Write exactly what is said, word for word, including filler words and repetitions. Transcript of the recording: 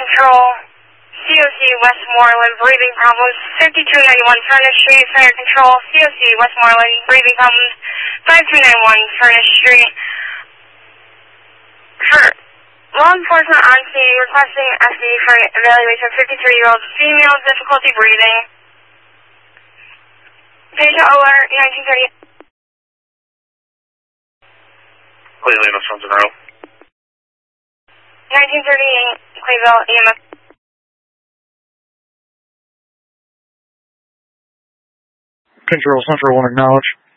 Control, C O C Westmoreland, breathing problems, fifty-two ninety-one Furnace Street, Fire Control, C O C Westmoreland, breathing problems, five two nine one Furnace Street. For law enforcement on scene requesting S D for evaluation, fifty-three-year-old female, difficulty breathing. Patient alert, nineteen thirty. Cleveland, Wisconsin, Row. nineteen thirty-eight, Clayville, E M S. Control Central, one acknowledge.